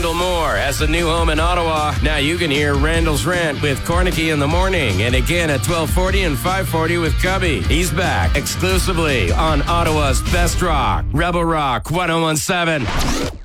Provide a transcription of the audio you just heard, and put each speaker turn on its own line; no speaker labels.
Randall Moore has a new home in Ottawa. Now you can hear Randall's Rant with Cornicky in the morning, and again at 12:40 and 5:40 with Cubby. He's back exclusively on Ottawa's Best Rock, Rebel Rock 101.7.